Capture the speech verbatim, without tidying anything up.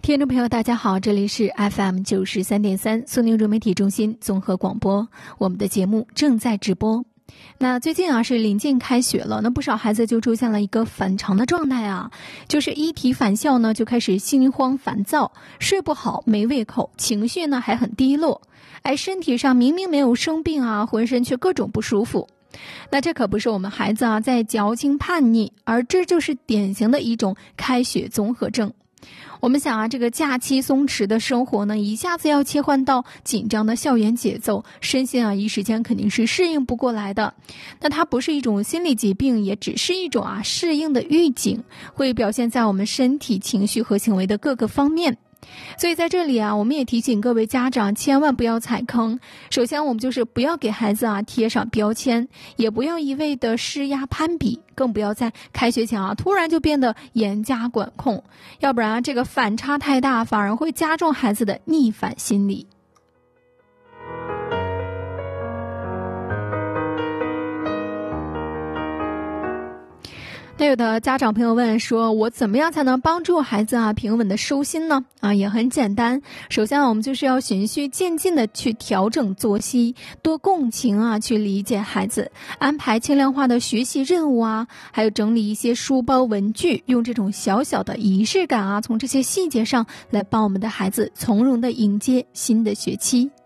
听众朋友大家好，这里是 F M 九十三点三苏宁融媒体中心综合广播，我们的节目正在直播。那最近啊是临近开学了，那不少孩子就出现了一个反常的状态啊，就是一提返校呢就开始心慌烦躁，睡不好，没胃口，情绪呢还很低落，哎，身体上明明没有生病啊，浑身却各种不舒服。那这可不是我们孩子啊在矫情叛逆，而这就是典型的一种开学综合症。我们想啊，这个假期松弛的生活呢，一下子要切换到紧张的校园节奏，身心啊一时间肯定是适应不过来的。那它不是一种心理疾病，也只是一种啊适应的预警，会表现在我们身体、情绪和行为的各个方面。所以在这里啊，我们也提醒各位家长千万不要踩坑。首先我们就是不要给孩子啊贴上标签，也不要一味的施压攀比，更不要在开学前啊突然就变得严加管控，要不然啊这个反差太大，反而会加重孩子的逆反心理。那有的家长朋友问说，我怎么样才能帮助孩子啊平稳的收心呢？啊，也很简单。首先我们就是要循序渐进的去调整作息，多共情啊，去理解孩子，安排轻量化的学习任务啊，还有整理一些书包文具，用这种小小的仪式感啊，从这些细节上来帮我们的孩子从容的迎接新的学期。